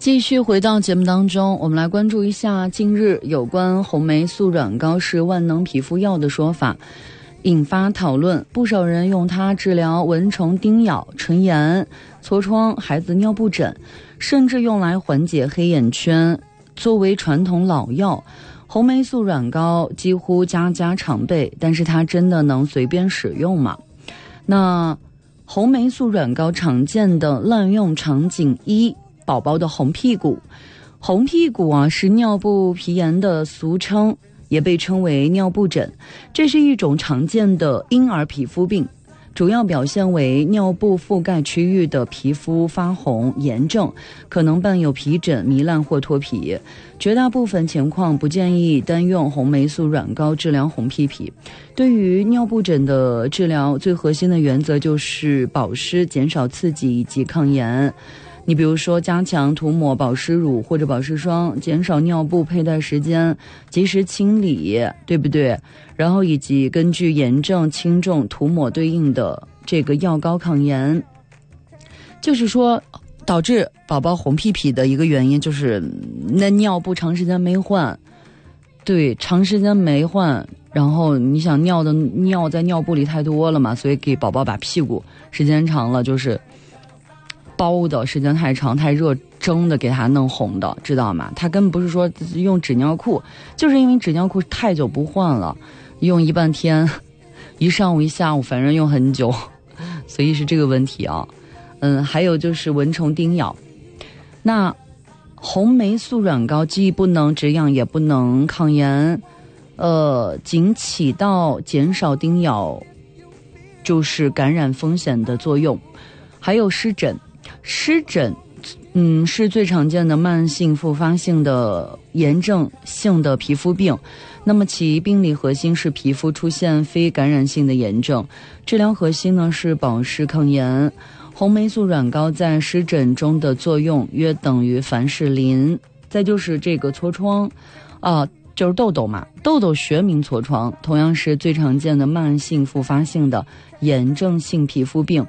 继续回到节目当中，我们来关注一下近日有关红霉素软膏是万能皮肤药的说法，引发讨论。不少人用它治疗蚊虫叮咬、唇炎、痤疮、孩子尿布疹，甚至用来缓解黑眼圈。作为传统老药，红霉素软膏几乎家家常备，但是它真的能随便使用吗？那红霉素软膏常见的滥用场景一，宝宝的红屁股。红屁股是尿布皮炎的俗称，也被称为尿布疹。这是一种常见的婴儿皮肤病，主要表现为尿布覆盖区域的皮肤发红炎症，可能伴有皮疹、糜烂或脱皮。绝大部分情况不建议单用红霉素软膏治疗红屁皮。对于尿布疹的治疗，最核心的原则就是保湿、减少刺激以及抗炎。你比如说加强涂抹保湿乳或者保湿霜，减少尿布佩戴时间，及时清理，对不对？然后以及根据炎症轻重涂抹对应的这个药膏抗炎。就是说导致宝宝红屁屁的一个原因就是那尿布长时间没换，对，长时间没换，然后你想尿在尿布里太多了嘛，所以给宝宝把屁股时间长了就是包的时间太长太热蒸的给它弄红的，知道吗？它根本不是说用纸尿裤，就是因为纸尿裤太久不换了，用一半天，一上午一下午，反正用很久，所以是这个问题啊。还有就是蚊虫叮咬，那红霉素软膏既不能止痒也不能抗炎，仅起到减少叮咬就是感染风险的作用。还有湿疹是最常见的慢性复发性的炎症性的皮肤病，那么其病理核心是皮肤出现非感染性的炎症，治疗核心呢是保湿抗炎。红霉素软膏在湿疹中的作用约等于凡士林。再就是这个痤疮就是痘痘嘛，痘痘学名痤疮，同样是最常见的慢性复发性的炎症性皮肤病。